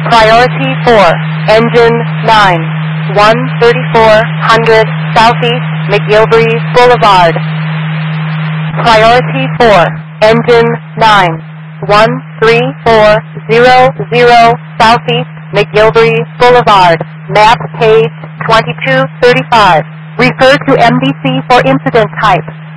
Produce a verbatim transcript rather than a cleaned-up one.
Priority four, engine nine, one thirty-four hundred Southeast McGilvery Boulevard. Priority four, engine nine, one three four zero zero Southeast McGilvery Boulevard, map page twenty-two thirty-five. Refer to M D C for incident type.